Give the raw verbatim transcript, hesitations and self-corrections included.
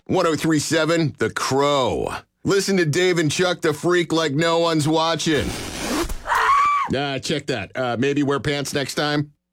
ten thirty-seven The Crow. Listen to Dave and Chuck the Freak like no one's watching. Nah, check that. Uh, maybe wear pants next time.